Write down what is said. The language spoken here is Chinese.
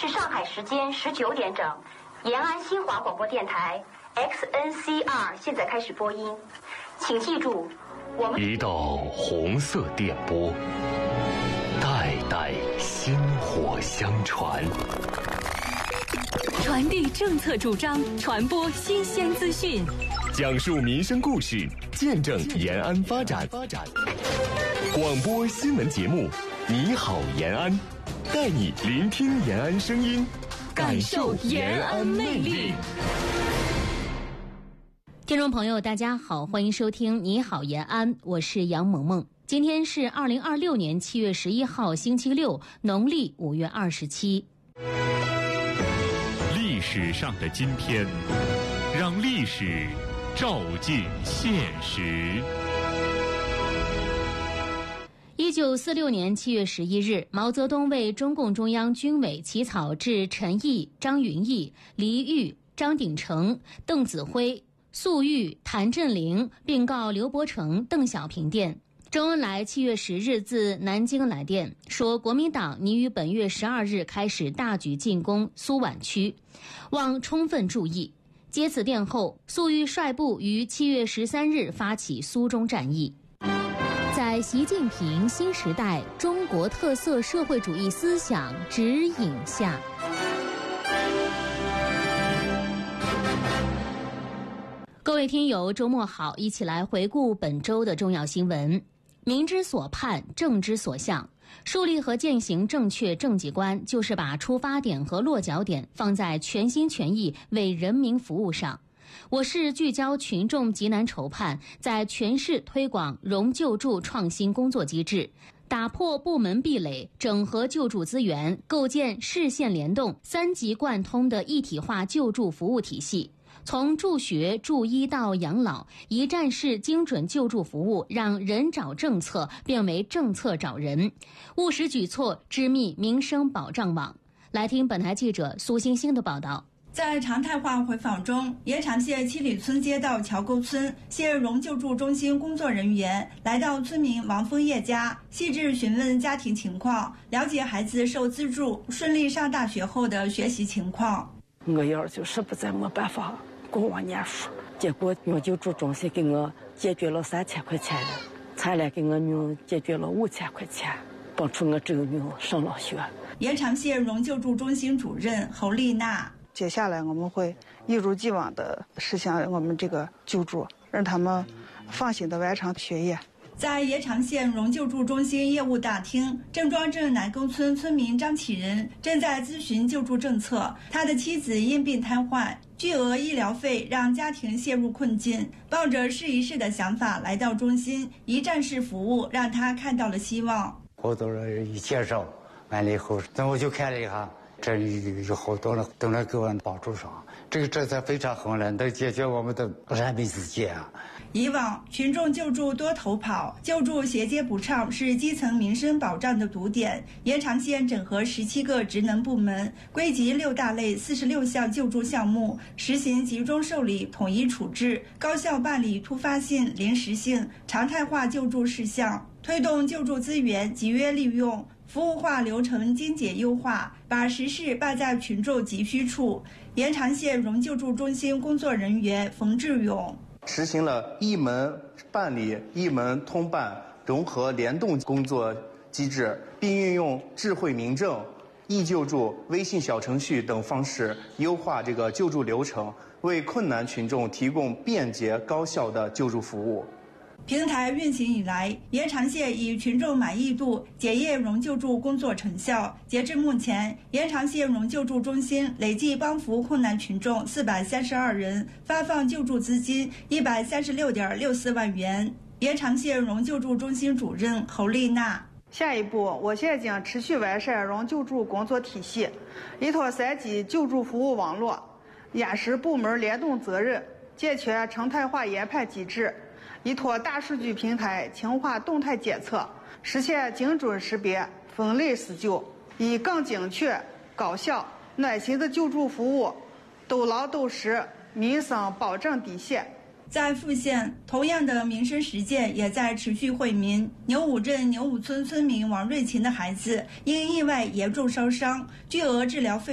是上海时间19点整，延安新华广播电台 XNC2 现在开始播音，请记住，我们一道红色电波，代代薪火相传， 传递政策主张，传播新鲜资讯， 讲述民生故事，见证延安发展。广播新闻节目，你好延安，带你聆听延安声音， 感受延安魅力。听众朋友大家好，欢迎收听你好延安，我是杨萌萌。今天是2026年7月11号星期六，农历5月27。 历史上的今天，让历史照进现实。 1946年7月11日，毛泽东为中共中央军委起草致陈毅、张云逸、黎玉、张鼎丞、邓子恢、粟裕、谭震林，并告刘伯承、邓小平电。周恩来7月10日自南京来电，说国民党拟于本月12日开始大举进攻苏皖区，望充分注意。接此电后，粟裕率部于7月13日发起苏中战役。在习近平新时代中国特色社会主义思想指引下，各位听友周末好，一起来回顾本周的重要新闻。民之所盼，政之所向，树立和践行正确政绩观，就是把出发点和落脚点放在全心全意为人民服务上。我市聚焦群众急难愁盼，在全市推广融救助创新工作机制，打破部门壁垒，整合救助资源，构建市县联动、3级贯通的一体化救助服务体系。从助学、助医到养老，一站式精准救助服务让人找政策变为政策找人，务实举措织密民生保障网。来听本台记者苏星星的报道。 在常态化回访中，延长县七里村街道桥沟村县融救助中心工作人员来到村民王枫叶家，细致询问家庭情况，了解孩子受资助顺利上大学后的学习情况。 我爷就实在没办法供我念书，结果融救助中心给我解决了3000块钱，才来给我女解决了5000块钱，帮助我这个女上了学。 延长县融救助中心主任侯丽娜， 接下来我们会一如既往地实现我们这个救助，让他们放心地完成学业。 在延长县融救助中心业务大厅，郑庄镇南沟村村民张启仁正在咨询救助政策。他的妻子因病瘫痪，巨额医疗费让家庭陷入困境，抱着试一试的想法来到中心，一站式服务让他看到了希望。 好多人一介绍完了以后，那我就看了一下，这里有好多人都能给我帮助上，这个政策非常好了，能解决我们的燃眉之急啊。 以往群众救助多头跑，救助衔接不畅是基层民生保障的堵点。延长县整合17个职能部门，归集6大类46项救助项目，实行集中受理、统一处置，高效办理突发性、临时性、常态化救助事项，推动救助资源集约利用，服务化流程精简优化，把实事办在群众急需处。延长县融救助中心工作人员冯志勇实行了一门办理、一门通办融合联动工作机制，并运用智慧民政、易救助、微信小程序等方式优化这个救助流程，为困难群众提供便捷高效的救助服务。 平台运行以来，延长县以群众满意度检验融救助工作成效。截至目前，延长县融救助中心累计帮扶困难群众432人，发放救助资金136.64万元。延长县融救助中心主任侯丽娜， 下一步，我县将持续完善融救助工作体系，依托3级救助服务网络，严实部门联动责任，健全常态化研判机制，依托大数据平台强化动态检测，实现精准识别、分类施救，以更精确、高效、耐心的救助服务，都老都实民生保障底线。 在富县，同样的民生实践也在持续惠民。牛武镇牛武村村民王瑞琴的孩子因意外严重烧伤，巨额治疗费